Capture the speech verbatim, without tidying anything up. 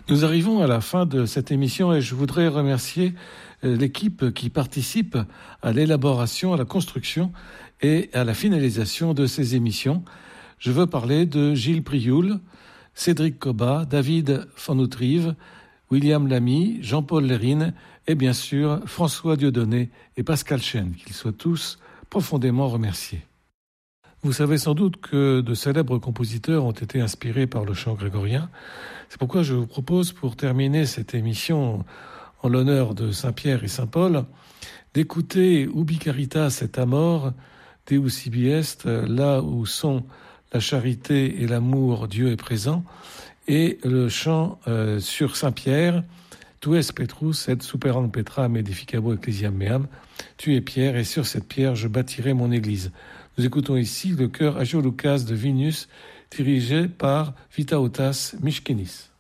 Nous arrivons à la fin de cette émission et je voudrais remercier l'équipe qui participe à l'élaboration, à la construction et à la finalisation de ces émissions. Je veux parler de Gilles Prioul, Cédric Cobat, David Fonoutrive, William Lamy, Jean-Paul Lérine et bien sûr François Dieudonné et Pascal Chêne, qu'ils soient tous profondément remerciés. Vous savez sans doute que de célèbres compositeurs ont été inspirés par le chant grégorien. C'est pourquoi je vous propose, pour terminer cette émission en l'honneur de Saint-Pierre et Saint-Paul, d'écouter Ubi caritas et amor, Deus ibi est, là où sont la charité et l'amour, Dieu est présent, et le chant euh, sur Saint-Pierre, Tu es Petrus et superam Petram edificabo ecclesiam meam, tu es Pierre et sur cette pierre je bâtirai mon église. Nous écoutons ici le chœur Agio Lucas de Vilnius, dirigé par Vytautas Miškinis.